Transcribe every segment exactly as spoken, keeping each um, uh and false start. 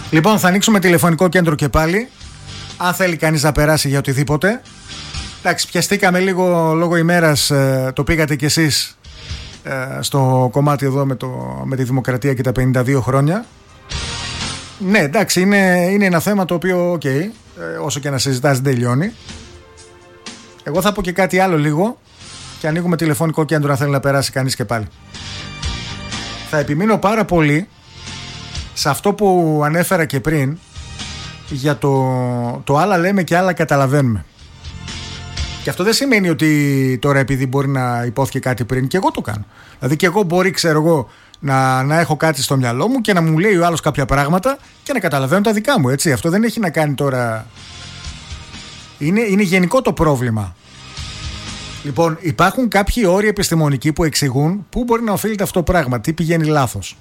Λοιπόν, θα ανοίξουμε τηλεφωνικό κέντρο και πάλι. Αν θέλει κανείς να περάσει για οτιδήποτε. Εντάξει, πιαστήκαμε λίγο λόγω ημέρας, ε, το πήγατε κι εσείς ε, στο κομμάτι εδώ με, το, με τη δημοκρατία και τα πενήντα δύο χρόνια. Ναι, εντάξει, είναι, είναι ένα θέμα το οποίο, οκ, okay, ε, όσο και να συζητάς δεν τελειώνει. Εγώ θα πω και κάτι άλλο λίγο και ανοίγουμε τηλεφωνικό κέντρο αν θέλει να περάσει κανείς και πάλι. Θα επιμείνω πάρα πολύ σε αυτό που ανέφερα και πριν για το, το άλλα λέμε και άλλα καταλαβαίνουμε. Και αυτό δεν σημαίνει ότι τώρα επειδή μπορεί να υπόθηκε κάτι πριν και εγώ το κάνω. Δηλαδή και εγώ μπορεί, ξέρω εγώ, να, να έχω κάτι στο μυαλό μου και να μου λέει ο άλλος κάποια πράγματα και να καταλαβαίνω τα δικά μου, έτσι. Αυτό δεν έχει να κάνει τώρα... Είναι, είναι γενικό το πρόβλημα. Λοιπόν, υπάρχουν κάποιοι όροι επιστημονικοί που εξηγούν πού μπορεί να οφείλεται αυτό το πράγμα, τι πηγαίνει λάθος.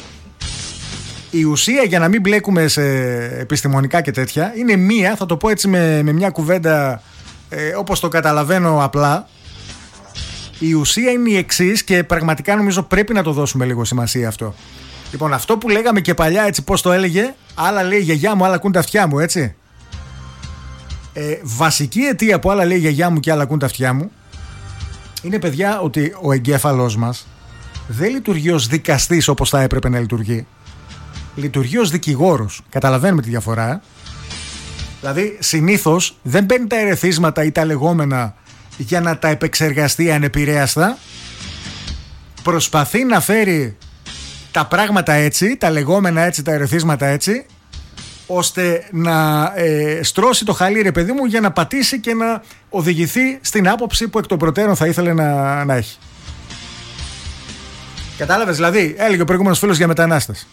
Η ουσία, για να μην μπλέκουμε σε επιστημονικά και τέτοια, είναι μία, θα το πω έτσι με, με μια κουβέντα ε, όπως το καταλαβαίνω απλά. Η ουσία είναι η εξής και πραγματικά νομίζω πρέπει να το δώσουμε λίγο σημασία αυτό. Λοιπόν, αυτό που λέγαμε και παλιά, έτσι πώς το έλεγε, άλλα λέει η γιαγιά μου, άλλα ακούν τα αυτιά μου, έτσι. Ε, βασική αιτία που άλλα λέει η γιαγιά μου και άλλα ακούν τα αυτιά μου είναι, παιδιά, ότι ο εγκέφαλός μας δεν λειτουργεί ως δικαστής όπως θα έπρεπε να λειτουργεί. Λειτουργεί ως δικηγόρος. Καταλαβαίνουμε τη διαφορά. Δηλαδή συνήθως δεν παίρνει τα ερεθίσματα ή τα λεγόμενα για να τα επεξεργαστεί ανεπηρέαστα. Προσπαθεί να φέρει τα πράγματα έτσι, τα λεγόμενα έτσι, τα ερεθίσματα έτσι, ώστε να ε, στρώσει το χαλί, ρε παιδί μου, για να πατήσει και να οδηγηθεί στην άποψη που εκ των προτέρων θα ήθελε να, να έχει. Κατάλαβες, δηλαδή, έλεγε ο προηγούμενος φίλος για μετανάστες.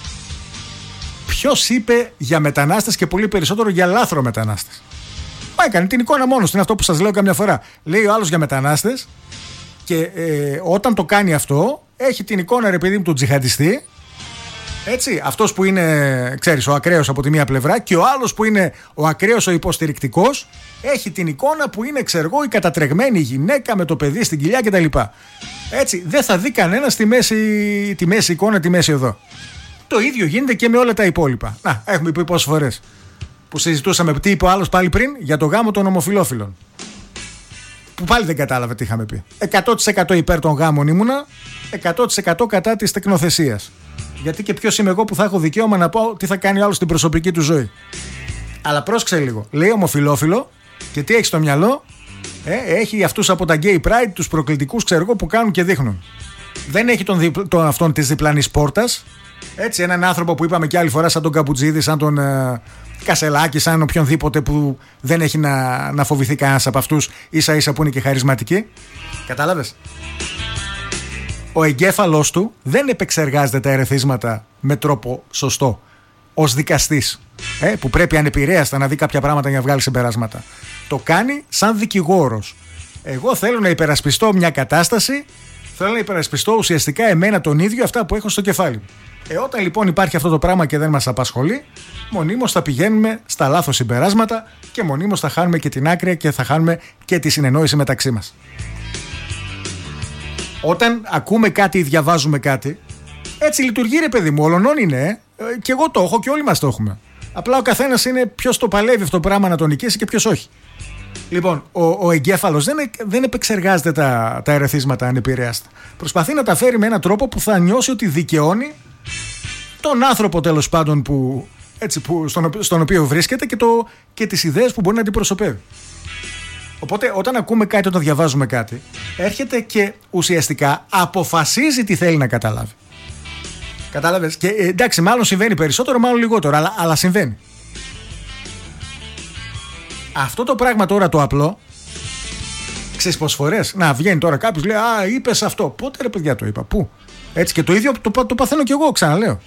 Ποιος είπε για μετανάστες και πολύ περισσότερο για λάθρο μετανάστες? Μα έκανε την εικόνα μόνος του, είναι αυτό που σας λέω καμιά φορά. Λέει ο άλλος για μετανάστες και ε, όταν το κάνει αυτό, έχει την εικόνα, ρε παιδί μου, του τζιχαντιστή. Έτσι, αυτός που είναι, ξέρεις, ο ακραίος από τη μία πλευρά, και ο άλλος που είναι ο ακραίος ο υποστηρικτικός έχει την εικόνα που είναι, ξέρω εγώ, η κατατρεγμένη γυναίκα με το παιδί στην κοιλιά κτλ. Έτσι, δεν θα δει κανένα τη μέση, τη μέση εικόνα, τη μέση εδώ. Το ίδιο γίνεται και με όλα τα υπόλοιπα. Να, έχουμε πει πόσες φορές που συζητούσαμε, τι είπε ο άλλος πάλι πριν, για το γάμο των ομοφυλόφιλων. Που πάλι δεν κατάλαβε τι είχαμε πει. εκατό τοις εκατό υπέρ των γάμων ήμουνα, εκατό τοις εκατό κατά της τεκνοθεσίας. Γιατί και ποιος είμαι εγώ που θα έχω δικαίωμα να πω τι θα κάνει ο άλλος στην προσωπική του ζωή. Αλλά πρόσεξε λίγο. Λέει ομοφυλόφιλο και τι έχει στο μυαλό? Ε, έχει αυτούς από τα gay pride, τους προκλητικούς, ξέρω εγώ, που κάνουν και δείχνουν. Δεν έχει τον, διπλ, τον αυτόν της διπλανής πόρτας. Έτσι, έναν άνθρωπο που είπαμε και άλλη φορά, σαν τον Καμπουτζίδη, σαν τον ε, Κασελάκη, σαν οποιονδήποτε που δεν έχει να, να φοβηθεί κανένας από αυτούς, ίσα ίσα που είναι και χαρισματικοί. Κατάλαβες? Ο εγκέφαλός του δεν επεξεργάζεται τα ερεθίσματα με τρόπο σωστό. Ως δικαστής, ε, που πρέπει ανεπηρέαστα να δει κάποια πράγματα για να βγάλει συμπεράσματα. Το κάνει σαν δικηγόρος. Εγώ θέλω να υπερασπιστώ μια κατάσταση, θέλω να υπερασπιστώ ουσιαστικά εμένα τον ίδιο, αυτά που έχω στο κεφάλι μου. Ε, όταν λοιπόν υπάρχει αυτό το πράγμα και δεν μας απασχολεί, μονίμως θα πηγαίνουμε στα λάθος συμπεράσματα και μονίμως θα χάνουμε και την άκρη και θα χάνουμε και τη συνεννόηση μεταξύ μας. Όταν ακούμε κάτι ή διαβάζουμε κάτι, έτσι λειτουργεί, ρε παιδί μου, όλων είναι. Ε. Και εγώ το έχω και όλοι μας το έχουμε. Απλά ο καθένας είναι ποιος το παλεύει αυτό το πράγμα να τον νικήσει και ποιος όχι. Λοιπόν, ο, ο εγκέφαλος δεν, δεν επεξεργάζεται τα, τα ερεθίσματα ανεπηρέαστα. Προσπαθεί να τα φέρει με έναν τρόπο που θα νιώσει ότι δικαιώνει τον άνθρωπο, τέλος πάντων, που, έτσι, που, στον, στον οποίο βρίσκεται και, το, και τις ιδέες που μπορεί να αντιπροσωπεύει. Οπότε όταν ακούμε κάτι, όταν διαβάζουμε κάτι, έρχεται και ουσιαστικά αποφασίζει τι θέλει να καταλάβει. Κατάλαβες? Και εντάξει, μάλλον συμβαίνει περισσότερο, μάλλον λιγότερο, αλλά, αλλά συμβαίνει. Αυτό το πράγμα τώρα το απλό, ξέρεις πόσες φορές? Να, βγαίνει τώρα κάποιος, λέει, α, είπες αυτό. Πότε, ρε παιδιά, το είπα? Πού? Έτσι, και το ίδιο το, το παθαίνω κι εγώ, ξαναλέω.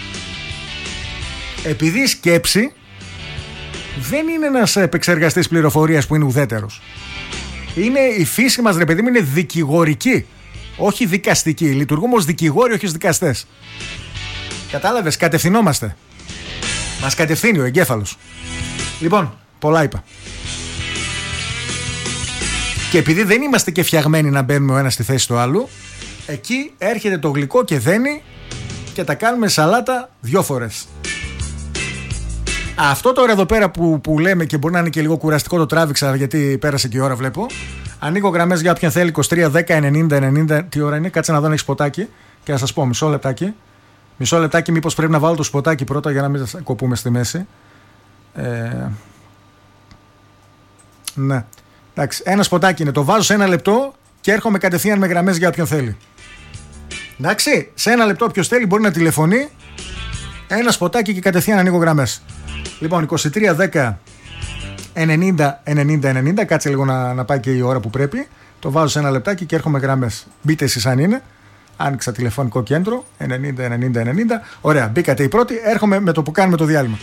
Επειδή η σκέψη δεν είναι ένας επεξεργαστής πληροφορίας που είναι ουδέτερος. Είναι η φύση μας, ρε παιδί μου, είναι δικηγορική, όχι δικαστική. Λειτουργούμε ως δικηγόροι, όχι ως δικαστές. Κατάλαβες? Κατευθυνόμαστε. Μας κατευθύνει ο εγκέφαλος. Λοιπόν, πολλά είπα. Και επειδή δεν είμαστε και φτιαγμένοι να μπαίνουμε ο ένας στη θέση του άλλου, εκεί έρχεται το γλυκό και δένει και τα κάνουμε σαλάτα δυο φορές. Αυτό τώρα εδώ πέρα που, που λέμε και μπορεί να είναι και λίγο κουραστικό, το τράβηξα γιατί πέρασε και η ώρα, βλέπω. Ανοίγω γραμμές για όποιον θέλει. είκοσι τρία δέκα ενενήντα ενενήντα. Τι ώρα είναι, κάτσε να δω αν έχει σποτάκι και να σας πω. Μισό λεπτάκι. Μισό λεπτάκι, μήπως πρέπει να βάλω το σποτάκι πρώτα για να μην κοπούμε στη μέση. Ε... Ναι. Εντάξει, ένα σποτάκι είναι. Το βάζω σε ένα λεπτό και έρχομαι κατευθείαν με γραμμές για όποιον θέλει. Εντάξει, σε ένα λεπτό όποιος θέλει μπορεί να τηλεφωνεί. Ένα σποτάκι και κατευθείαν ανοίγω γραμμές. Λοιπόν, είκοσι τρία δέκα ενενήντα ενενήντα ενενήντα. Κάτσε λίγο να, να πάει και η ώρα που πρέπει. Το βάζω σε ένα λεπτάκι και έρχομαι γραμμές. Μπείτε εσείς αν είναι. Άνοιξα τηλεφωνικό κέντρο ενενήντα ενενήντα ενενήντα. Ωραία, μπήκατε οι πρώτοι. Έρχομαι με το που κάνουμε το διάλειμμα.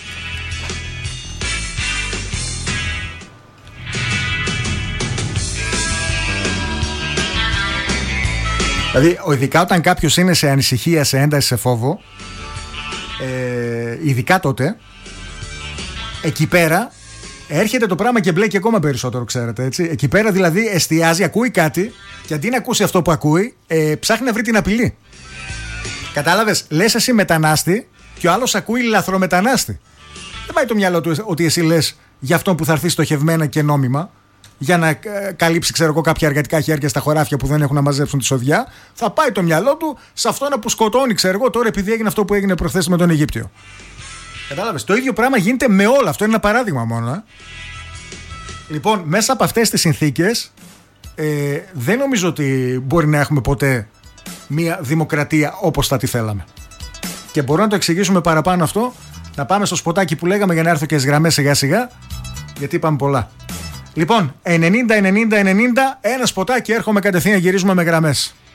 Δηλαδή, ειδικά όταν κάποιος είναι σε ανησυχία, σε ένταση, σε φόβο, ε, ειδικά τότε, εκεί πέρα έρχεται το πράγμα και μπλέκει ακόμα περισσότερο, ξέρετε, έτσι. Εκεί πέρα δηλαδή εστιάζει, ακούει κάτι και αντί να ακούσει αυτό που ακούει, ε, ψάχνει να βρει την απειλή. Κατάλαβες, λες εσύ μετανάστη και ο άλλος ακούει λαθρομετανάστη. Δεν πάει το μυαλό του ότι εσύ λες για αυτόν που θα έρθει στοχευμένα και νόμιμα, για να καλύψει, ξέρω εγώ, κάποια εργατικά χέρια στα χωράφια που δεν έχουν να μαζέψουν τη σοδιά. Θα πάει το μυαλό του σε αυτόν που σκοτώνει, ξέρω εγώ, τώρα επειδή έγινε αυτό που έγινε προχθές με τον Αιγύπτιο. Κατάλαβες. Το ίδιο πράγμα γίνεται με όλα. Αυτό είναι ένα παράδειγμα μόνο. Ε. Λοιπόν, μέσα από αυτές τις συνθήκες, ε, δεν νομίζω ότι μπορεί να έχουμε ποτέ μια δημοκρατία όπως θα τη θέλαμε. Και μπορώ να το εξηγήσουμε παραπάνω αυτό. Να πάμε στο σποτάκι που λέγαμε για να έρθω και στις γραμμές σιγά σιγά, γιατί είπαμε πολλά. Λοιπόν, ενενήντα ενενήντα ενενήντα, ένα σποτάκι, έρχομαι κατευθείαν, γυρίζουμε με γραμμές.